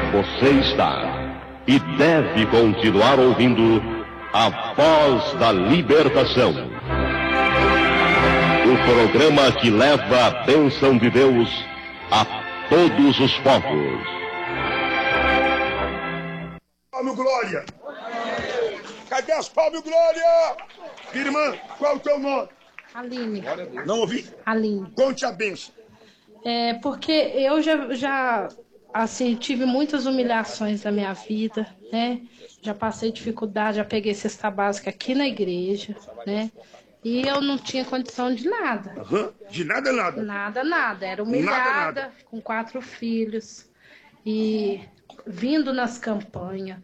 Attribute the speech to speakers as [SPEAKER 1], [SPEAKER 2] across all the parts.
[SPEAKER 1] Você está e deve continuar ouvindo a Voz da Libertação. O programa que leva a bênção de Deus a todos os povos.
[SPEAKER 2] Palme Glória! Cadê as palmas Glória? Irmã, qual é o teu nome?
[SPEAKER 3] Aline.
[SPEAKER 2] Não ouvi?
[SPEAKER 3] Aline.
[SPEAKER 2] Conte a bênção.
[SPEAKER 3] Porque eu já assim, tive muitas humilhações na minha vida, né? Já passei dificuldade, já peguei cesta básica aqui na igreja, né? E eu não tinha condição de nada.
[SPEAKER 2] De nada, nada?
[SPEAKER 3] Nada, nada. Era humilhada,
[SPEAKER 2] nada.
[SPEAKER 3] Com 4 filhos. E vindo nas campanhas,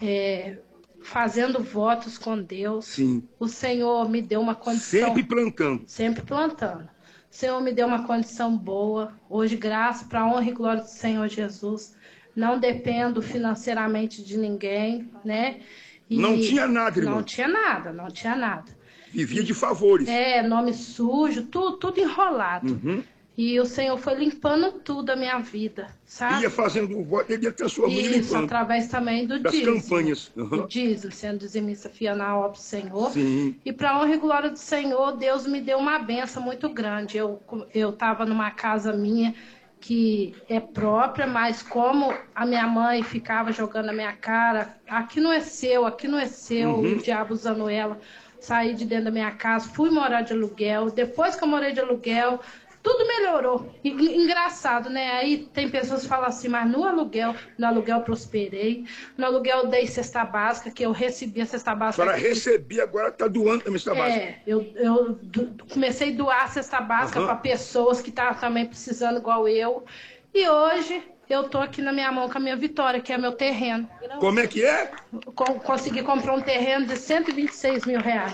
[SPEAKER 3] fazendo votos com Deus.
[SPEAKER 2] Sim.
[SPEAKER 3] O Senhor me deu uma condição...
[SPEAKER 2] Sempre plantando.
[SPEAKER 3] Sempre plantando. O Senhor me deu uma condição boa. Hoje, graças para a honra e glória do Senhor Jesus. Não dependo financeiramente de ninguém, né? E
[SPEAKER 2] não tinha nada, irmão?
[SPEAKER 3] Não tinha nada.
[SPEAKER 2] Vivia de favores.
[SPEAKER 3] Nome sujo, tudo enrolado. E o Senhor foi limpando tudo a minha vida, sabe?
[SPEAKER 2] Ia fazendo o voto, ele ia transformando e
[SPEAKER 3] Isso,
[SPEAKER 2] limpando.
[SPEAKER 3] através também do
[SPEAKER 2] das
[SPEAKER 3] dízimo.
[SPEAKER 2] Campanhas.
[SPEAKER 3] Do dízimo, sendo dizimista fiel na obra do Senhor.
[SPEAKER 2] Sim.
[SPEAKER 3] E para a honra e glória do Senhor, Deus me deu uma benção muito grande. Eu estava numa casa minha que é própria, mas como a minha mãe ficava jogando na minha cara, aqui não é seu, o diabo usando ela, saí de dentro da minha casa, fui morar de aluguel. Depois que eu morei de aluguel, tudo melhorou. E, engraçado, né? Aí tem pessoas que falam assim, mas no aluguel prosperei. No aluguel eu dei cesta básica, que eu recebi a cesta básica.
[SPEAKER 2] A senhora recebia, agora está doando também cesta básica.
[SPEAKER 3] Eu comecei a doar a cesta básica para pessoas que estavam também precisando igual eu. E hoje eu tô aqui na minha mão com a minha vitória, que é meu terreno.
[SPEAKER 2] Como é que é?
[SPEAKER 3] Consegui comprar um terreno de 126 mil reais.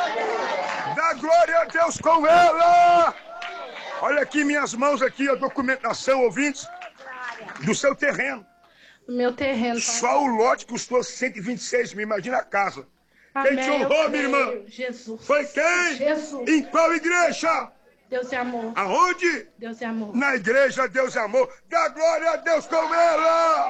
[SPEAKER 2] Dá glória a Deus com ela! Olha aqui minhas mãos, aqui a documentação, ouvintes, do seu terreno.
[SPEAKER 3] Meu terreno.
[SPEAKER 2] Só o lote custou 126 mil, imagina a casa.
[SPEAKER 3] Amém,
[SPEAKER 2] quem te honrou, minha irmã?
[SPEAKER 3] Jesus.
[SPEAKER 2] Foi quem?
[SPEAKER 3] Jesus.
[SPEAKER 2] Em qual igreja?
[SPEAKER 3] Deus é amor.
[SPEAKER 2] Aonde?
[SPEAKER 3] Deus é amor.
[SPEAKER 2] Na igreja Deus é amor. Dá glória a Deus com ela!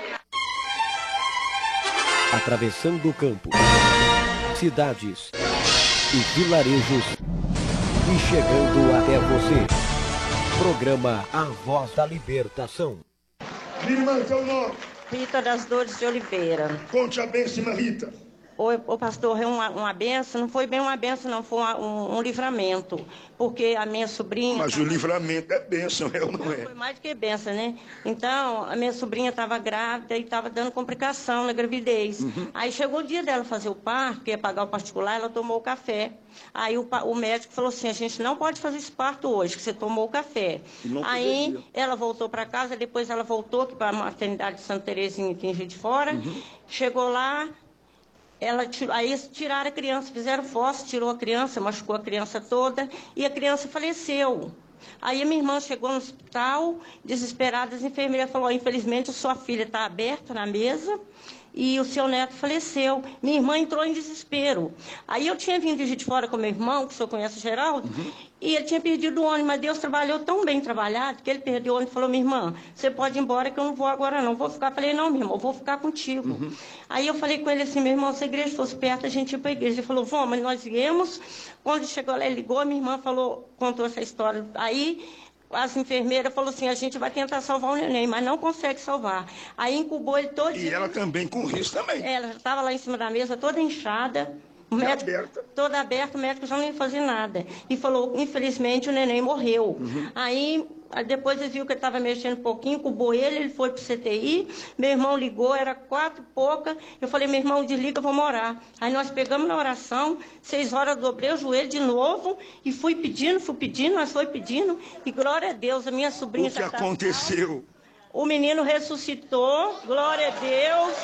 [SPEAKER 4] Atravessando o campo, cidades e vilarejos e chegando até você. Programa A Voz da Libertação.
[SPEAKER 2] Minha irmã, teu nome?
[SPEAKER 5] Rita das Dores de Oliveira.
[SPEAKER 2] Conte a bênção, irmã Rita.
[SPEAKER 5] Oi, pastor, é uma benção, não foi bem uma benção, não, foi um livramento, porque a minha sobrinha...
[SPEAKER 2] Mas o livramento é bênção, não é?
[SPEAKER 5] Foi mais do que benção, né? Então, a minha sobrinha estava grávida e estava dando complicação na gravidez. Aí chegou o dia dela fazer o parto, que ia pagar o particular, ela tomou o café. Aí o médico falou assim, a gente não pode fazer esse parto hoje, que você tomou o café. Aí ela voltou para casa, depois ela voltou para a maternidade de Santa Terezinha, aqui em Juiz de Fora, chegou lá... Aí tiraram a criança, fizeram fósforo, tirou a criança, machucou a criança toda e a criança faleceu. Aí a minha irmã chegou no hospital, desesperada, as enfermeiras falaram, infelizmente a sua filha está aberta na mesa e o seu neto faleceu. Minha irmã entrou em desespero. Aí eu tinha vindo de Juiz de Fora com meu irmão, que o senhor conhece o Geraldo, e ele tinha perdido o ônibus, mas Deus trabalhou tão bem trabalhado que ele perdeu o ônibus e falou, minha irmã, você pode ir embora que eu não vou agora não, vou ficar. Falei, não, meu irmão, eu vou ficar contigo. Aí eu falei com ele assim, meu irmão, se a igreja fosse perto, a gente ia para a igreja. Ele falou, vamos, nós viemos. Quando chegou lá, ele ligou, minha irmã contou essa história. Aí as enfermeiras falaram assim, a gente vai tentar salvar o neném, mas não consegue salvar. Aí incubou ele todo.
[SPEAKER 2] E ela também com risco também.
[SPEAKER 5] Ela já estava lá em cima da mesa, toda inchada. O médico, toda aberta, o médico já não ia fazer nada. E falou, infelizmente, o neném morreu. Aí, depois ele viu que ele estava mexendo um pouquinho, incubou ele foi para o CTI, meu irmão ligou, era 4 e pouca, eu falei, meu irmão, desliga, eu vou morar. Aí nós pegamos na oração, 6 horas, dobrei o joelho de novo, e fui pedindo, nós foi pedindo, e glória a Deus, a minha sobrinha...
[SPEAKER 2] O que aconteceu?
[SPEAKER 5] O menino ressuscitou, glória a Deus...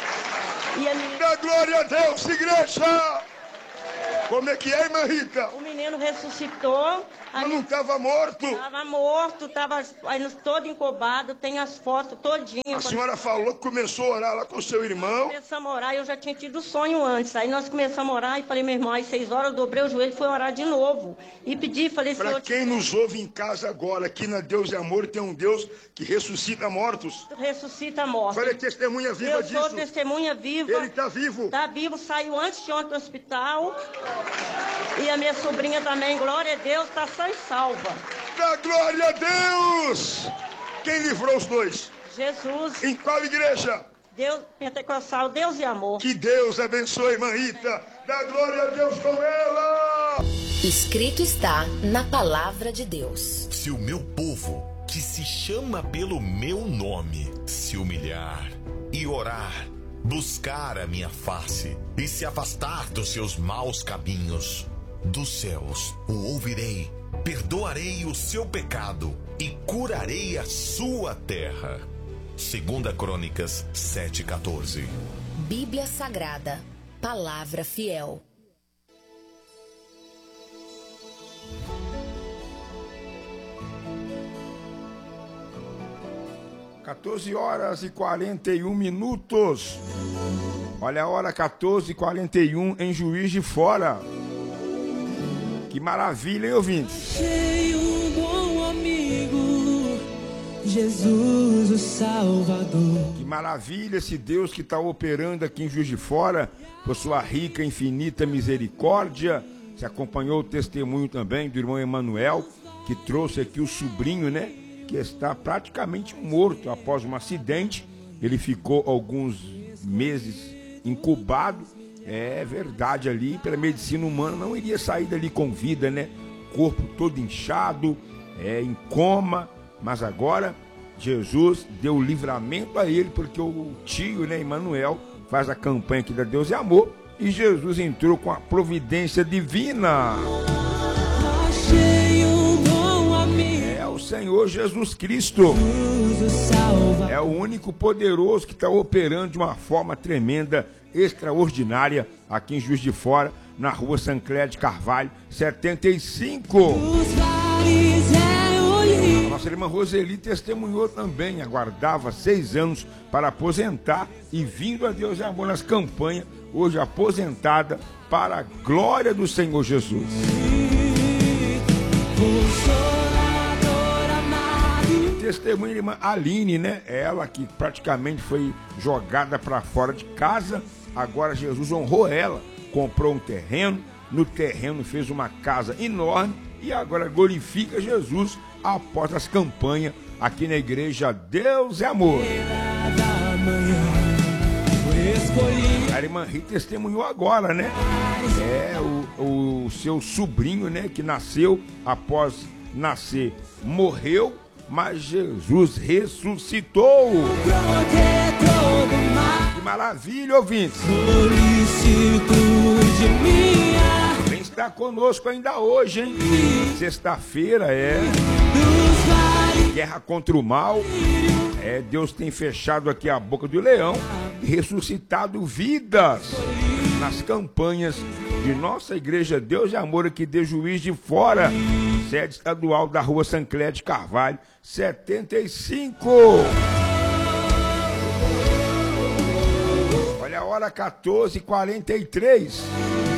[SPEAKER 2] E a menina... Dá glória a Deus, igreja! Como é que é, irmã Rita?
[SPEAKER 5] O menino ressuscitou.
[SPEAKER 2] Mas não estava morto.
[SPEAKER 5] Estava morto, estava todo encobado, tem as fotos todinhas.
[SPEAKER 2] A senhora falou que começou a orar lá com o seu irmão.
[SPEAKER 5] Começamos a orar, eu já tinha tido sonho antes. Aí nós começamos a orar e falei, meu irmão, às 6 horas eu dobrei o joelho e fui orar de novo. E pedi, falei...
[SPEAKER 2] Para quem nos ouve em casa agora, aqui na Deus e Amor, tem um Deus que ressuscita mortos.
[SPEAKER 5] Ressuscita mortos.
[SPEAKER 2] Olha, testemunha viva disso.
[SPEAKER 5] Eu sou testemunha viva.
[SPEAKER 2] Ele está vivo.
[SPEAKER 5] Está vivo, saiu antes de ontem do hospital. E a minha sobrinha também, glória a Deus, está sã e salva.
[SPEAKER 2] Dá glória a Deus! Quem livrou os dois?
[SPEAKER 5] Jesus.
[SPEAKER 2] Em qual igreja?
[SPEAKER 5] Deus Pentecostal, Deus e Amor.
[SPEAKER 2] Que Deus abençoe, irmã Rita. Dá glória a Deus com ela!
[SPEAKER 6] Escrito está na palavra de Deus.
[SPEAKER 7] Se o meu povo, que se chama pelo meu nome, se humilhar e orar, buscar a minha face e se afastar dos seus maus caminhos, dos céus o ouvirei, perdoarei o seu pecado e curarei a sua terra. 2 Crônicas 7,14.
[SPEAKER 6] Bíblia Sagrada, palavra fiel.
[SPEAKER 2] (14h41). Olha a hora 14h41 em Juiz de Fora. Que maravilha, hein, ouvintes?
[SPEAKER 8] Achei um bom amigo, Jesus o Salvador.
[SPEAKER 2] Que maravilha esse Deus que está operando aqui em Juiz de Fora, por sua rica, infinita misericórdia. Se acompanhou o testemunho também do irmão Emanuel, que trouxe aqui o sobrinho, né? Que está praticamente morto após um acidente. Ele ficou alguns meses incubado. É verdade, ali pela medicina humana não iria sair dali com vida, né? Corpo todo inchado, em coma. Mas agora Jesus deu livramento a ele, porque o tio, né, Emanuel, faz a campanha aqui da Deus e Amor. E Jesus entrou com a providência divina.
[SPEAKER 8] Achei um bom amigo.
[SPEAKER 2] É o Senhor Jesus Cristo. É o único poderoso que está operando de uma forma tremenda, extraordinária, aqui em Juiz de Fora, na rua Sancler de Carvalho, 75. A nossa irmã Roseli testemunhou também, aguardava 6 anos para aposentar e vindo a Deus e Amor nas campanhas, hoje aposentada para a glória do Senhor Jesus. Testemunha, irmã Aline, né? Ela que praticamente foi jogada para fora de casa. Agora Jesus honrou ela, comprou um terreno, no terreno fez uma casa enorme e agora glorifica Jesus após as campanhas aqui na igreja Deus e Amor. A irmã Rita testemunhou agora, né? O seu sobrinho, né? Que nasceu, após nascer, morreu, mas Jesus ressuscitou. Que maravilha, ouvintes. Quem está conosco ainda hoje, hein? Sexta-feira guerra contra o mal. Deus tem fechado aqui a boca do leão e ressuscitado vidas nas campanhas de nossa igreja Deus e Amor aqui de Juiz de Fora, sede estadual da rua Sancler de Carvalho, 75. Olha a hora 14h43.